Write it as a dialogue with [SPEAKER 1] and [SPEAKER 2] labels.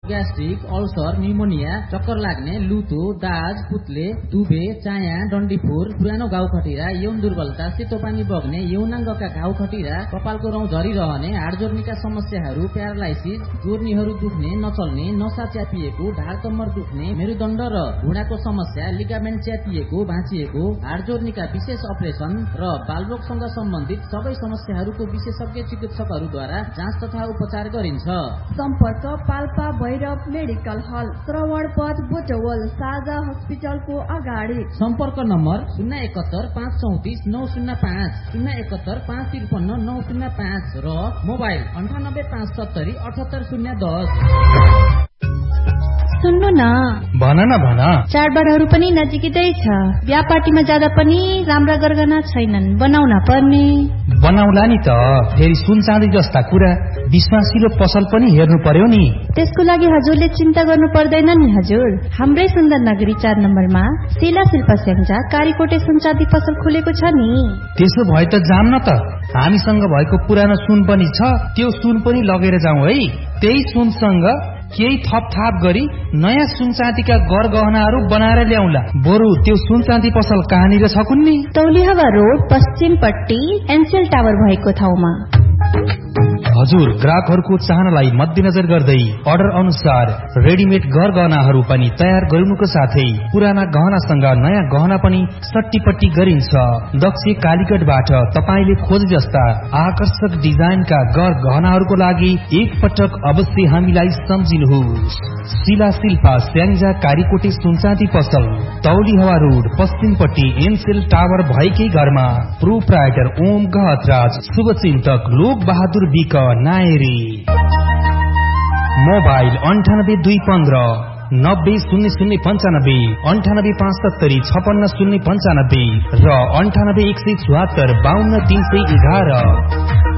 [SPEAKER 1] Gastric, ulcer, pneumonia, चक्कर लाग्ने, लुतो, दाज, पुत्ले, दुबे, चाया, डन्डीफोर, पुरानो घाउ खटिरा, यौन दुर्बलता, सेतो पानी बग्ने, यौनाङ्गका घाउ खटिरा, कपालको रौँ झरिरहने, हाडजोर्नीका समस्याहरू, प्यारालाइसिस, जोर्नीहरू दुख्ने, नचल्ने, नसा च्यापिएको, ढाड कम्मर दुख्ने, मेरुदण्ड र घुँडाको समस्या, लिगामेन्ट च्यापिएको, भाँचिएको, हाडजोर्नीका विशेष अपरेसन र बालरोगसँग सम्बन्धित सबै समस्याहरूको विशेषज्ञ चिकित्सकहरूद्वारा जाँच तथा उपचार गरिन्छ।
[SPEAKER 2] सम्पर्क पाल्पा भैरव मेडिकल हल, श्रवणपथ बुटवल, साझा हस्पिटलको अगाडि।
[SPEAKER 1] सम्पर्क नम्बर 071 534 905, 071 553 905 र मोबाइल 98 570 78010।
[SPEAKER 3] सुन्नु न,
[SPEAKER 4] भन न भन।
[SPEAKER 3] चाडबाडहरू पनि नजिकै छ, बिहा पार्टीमा जाँदा पनि राम्रा गरगहना छैनन्, बनाउन पर्ने।
[SPEAKER 4] बनाउला नि त, फेरि सुन चाँदी जस्ता कुरा विश्वासिलो पसल पनि हेर्नु पर्यो नि।
[SPEAKER 3] त्यसको लागि हजुरले चिन्ता गर्नु पर्दैन नि हजुर। हाम्रै सुन्दर नगरी 4 नम्बरमा शिला शिल्पा स्याङ्जा कारीकोटे सुन चाँदी पसल खुलेको छ नि।
[SPEAKER 4] त्यसो भए त जाम न त, हामीसँग भएको पुरानो सुन पनि छ, त्यो सुन पनि लगेर जाउँ है। त्यही सुनसँग केही थपथाप गरी नयाँ सुन चाँदीका गरगहनाहरू बनाएर ल्याउला। बरु त्यो सुन चाँदी पसल कहाँनिर छ कुन्नी?
[SPEAKER 3] तौलिहवा रोड पश्चिमपट्टि एनसेल टावर भएको ठाउँमा।
[SPEAKER 4] हजुर, ग्राहकहरूको चाहनालाई मध्यनजर गर्दै अर्डर अनुसार रेडिमेड गहनाहरू पनि तयार गरिनुको साथै पुराना गहनासँग नयाँ गहना पनि सट्टीपट्टी गरिन्छ। दक्ष कालीगढबाट तपाईले खोजे जस्ता आकर्षक डिजाइनका गहनाहरूको लागि एक पटक अवश्य हामीलाई सम्झिनुहोस्। शिला शिल्पा स्याङ्जा कारीकोटे सुनचाँदी पसल, तौलिहवा रोड पश्चिमपट्टि एनसेल टावर भएकै घरमा। प्रोप्राइटर ओम गहतराज, शुभचिन्तक लोक बहादुर विक नायरी। मोबाइल 98 215 90 0095, 98 570 56 095 र 98 174 52 311।